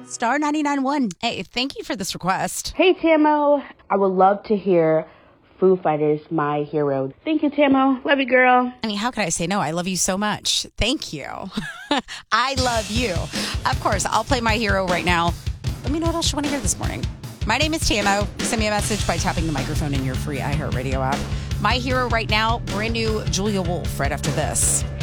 Star 99.1. Hey, thank you for this request. Hey, Tamo. I would love to hear Foo Fighters, My Hero. Thank you, Tamo. Love you, girl. I mean, how could I say no? I love you so much. Thank you. I love you. Of course, I'll play My Hero right now. Let me know what else you want to hear this morning. My name is Tamo. Send me a message by tapping the microphone in your free iHeartRadio app. My Hero right now, brand new Julia Wolf right after this.